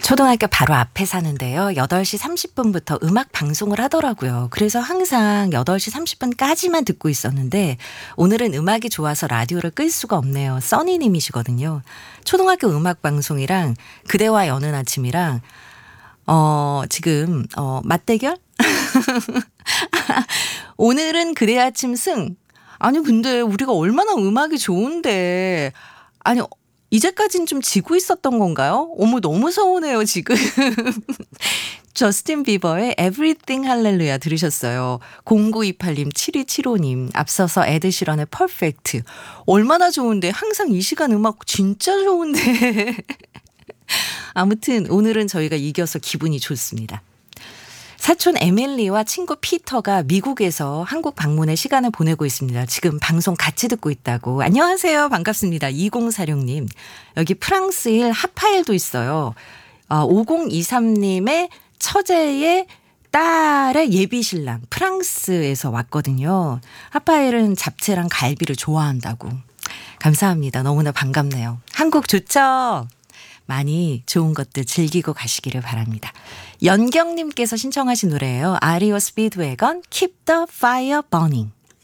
초등학교 바로 앞에 사는데요. 8시 30분부터 음악 방송을 하더라고요. 그래서 항상 8시 30분까지만 듣고 있었는데 오늘은 음악이 좋아서 라디오를 끌 수가 없네요. 써니님이시거든요. 초등학교 음악 방송이랑 그대와 여는 아침이랑 지금 맞대결? 오늘은 그대 아침 승. 아니 근데 우리가 얼마나 음악이 좋은데 아니 이제까진 좀 지고 있었던 건가요? 어머 너무 서운해요 지금. 저스틴 비버의 Everything Hallelujah 들으셨어요. 0928님, 7275님 앞서서 에드시런의 Perfect. 얼마나 좋은데 항상 이 시간 음악 진짜 좋은데. 아무튼 오늘은 저희가 이겨서 기분이 좋습니다. 사촌 에밀리와 친구 피터가 미국에서 한국 방문의 시간을 보내고 있습니다. 지금 방송 같이 듣고 있다고. 안녕하세요. 반갑습니다. 2046님. 여기 프랑스일 하파엘도 있어요. 5023님의 처제의 딸의 예비신랑 프랑스에서 왔거든요. 하파엘은 잡채랑 갈비를 좋아한다고. 감사합니다. 너무나 반갑네요. 한국 좋죠? 많이 좋은 것들 즐기고 가시기를 바랍니다. 연경님께서 신청하신 노래예요. 아리오 스피드웨건 Keep the Fire Burning.